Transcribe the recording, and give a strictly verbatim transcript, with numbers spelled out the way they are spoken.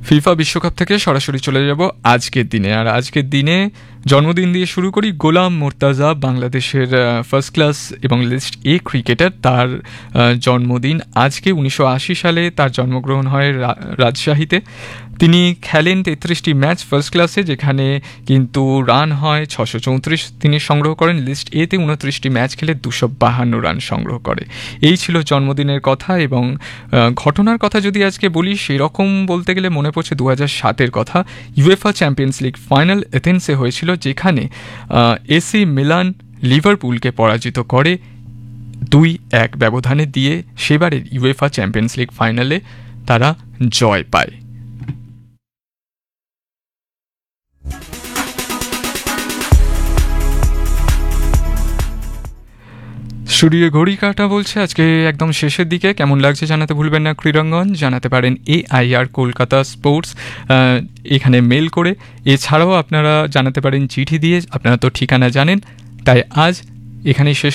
FIFA বিশ্বকাপ থেকে সরাসরি চলে যাব আজকের দিনে। আর আজকের দিনে জন্মদিন দিয়ে শুরু করি। গোলাম মুর্তাজা, বাংলাদেশের ফার্স্ট ক্লাস এবং লিস্ট এ ক্রিকেটার, তার জন্মদিন আজকে। উনিশশো আশি সালে তার জন্মগ্রহণ হয় রাজশাহীতে। তিনি খেলেন তেত্রিশটি ম্যাচ ফার্স্ট ক্লাসে, যেখানে কিন্তু রান হয় ছশো চৌত্রিশ তিনি সংগ্রহ করেন। লিস্ট এতে উনত্রিশটি ম্যাচ খেলে দুশো বাহান্ন রান সংগ্রহ করে। এই ছিল জন্মদিনের কথা। এবং ঘটনার কথা যদি আজকে বলি, সেরকম বলতে গেলে মনে পড়ছে দু হাজার সাতের কথা। ইউএফা চ্যাম্পিয়ন্স লিগ ফাইনাল এথেন্সে হয়েছিল, যেখানে এসি মিলান লিভারপুলকে পরাজিত করে দুই এক ব্যবধানে দিয়ে সেবারের ইউএফা চ্যাম্পিয়ন্স লিগ ফাইনালে তারা জয় পায়। স্টুডিও ঘড়ি কাটা বলছে আজকে একদম শেষের দিকে। কেমন লাগছে জানাতে ভুলবেন না। ক্রীড়াঙ্গন জানাতে পারেন A I R Kolkata sports এখানে মেল করে। এছাড়াও আপনারা জানাতে পারেন চিঠি দিয়ে। আপনারা তো ঠিকানা জানেন, তাই আজ এখানেই শেষ